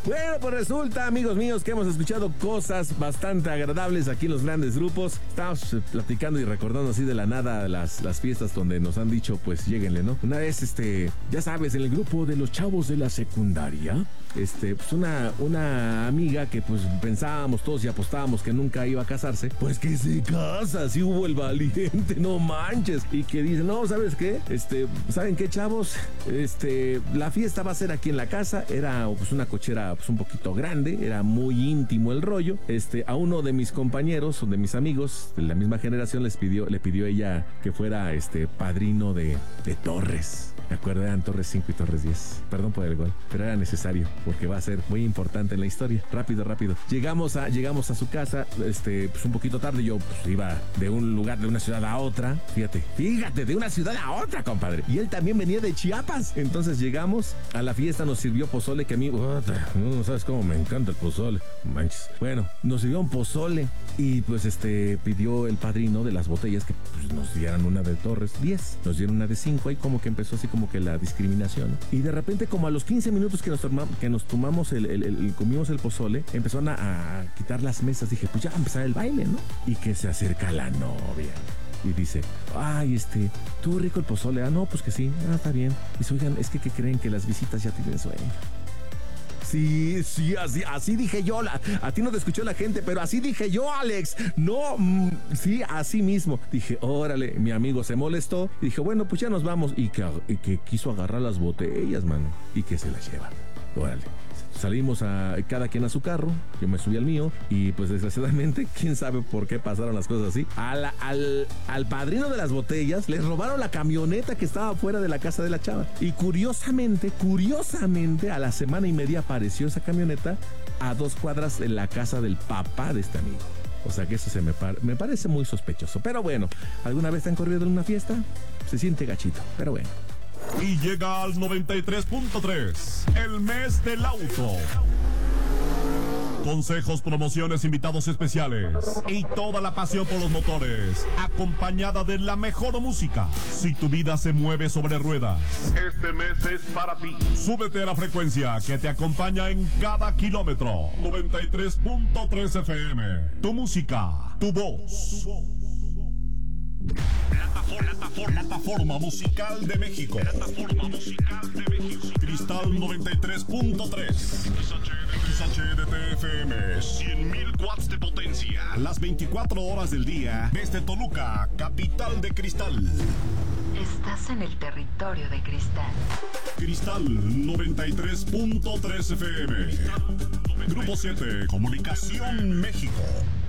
Bueno, pues resulta, amigos míos, que hemos escuchado cosas bastante agradables aquí en los grandes grupos. Estamos platicando y recordando así de la nada las fiestas donde nos han dicho, pues lléguenle, ¿no? Una vez, ya sabes, en el grupo de los chavos de la secundaria, pues una amiga que pues pensábamos todos y apostábamos que nunca iba a casarse, pues que se casa, sí hubo el valiente, no manches, y que dice, no, ¿sabes qué? ¿Saben qué, chavos? La fiesta va a ser aquí en la casa. Era pues una cochera pues un poquito grande, era muy íntimo el rollo. A uno de mis compañeros o de mis amigos de la misma generación le pidió ella que fuera padrino de Torres. Me acuerdo, eran Torres 5 y Torres 10. Perdón por el gol, pero era necesario porque va a ser muy importante en la historia. Rápido. Llegamos a su casa, pues un poquito tarde. Yo pues iba de un lugar, de una ciudad a otra. Fíjate, de una ciudad a otra, compadre. Y él también venía de Chiapas. Entonces llegamos a la fiesta, nos sirvió pozole, que a mí, no sabes cómo me encanta el pozole. Manches. Bueno, nos sirvió un pozole y pues pidió el padrino de las botellas que pues, nos dieran una de Torres 10, nos dieron una de 5 y como que empezó así como que la discriminación, ¿no? Y de repente como a los 15 minutos que nos tomamos comimos el pozole, empezaron a quitar las mesas. Dije, pues ya va a empezar el baile, ¿no? Y que se acerca la novia y dice, ay, ¿tuvo rico el pozole? Ah, no, pues que sí. Ah, está bien. Dice, oigan, es que creen que las visitas ya tienen sueño. Sí, así dije yo. A ti no te escuchó la gente, pero así dije yo, Alex. No, sí, así mismo. Dije, órale, mi amigo se molestó. Y dije, bueno, pues ya nos vamos. Y que quiso agarrar las botellas, mano. Y que se las llevan. Órale. Salimos cada quien a su carro, yo me subí al mío y pues desgraciadamente, quién sabe por qué pasaron las cosas así. Al padrino de las botellas les robaron la camioneta que estaba fuera de la casa de la chava. Y curiosamente, a la semana y media apareció esa camioneta a 2 cuadras de la casa del papá de este amigo. O sea que eso me parece muy sospechoso. Pero bueno, ¿alguna vez te han corrido en una fiesta? Se siente gachito, pero bueno. Y llega al 93.3, el mes del auto. Consejos, promociones, invitados especiales y toda la pasión por los motores, acompañada de la mejor música. Si tu vida se mueve sobre ruedas, este mes es para ti. Súbete a la frecuencia que te acompaña en cada kilómetro. 93.3 FM. Tu música, tu voz. Plataforma musical de México. Cristal 93.3. XHDT-FM, 100.000 watts de potencia. Las 24 horas del día desde Toluca, capital de Cristal. Estás en el territorio de Cristal. Cristal 93.3 FM. Grupo 7, Comunicación México.